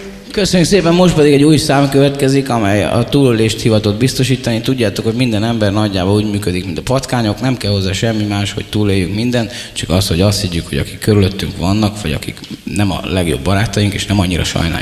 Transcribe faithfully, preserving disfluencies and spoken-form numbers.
Köszönjük szépen, most pedig egy új szám következik, amely a túlélést hivatott biztosítani. Tudjátok, hogy minden ember nagyjából úgy működik, mint a patkányok, nem kell hozzá semmi más, hogy túléljünk minden, csak az, hogy azt higgyük, hogy akik körülöttünk vannak, vagy akik nem a legjobb barátaink, és nem annyira sajnáljuk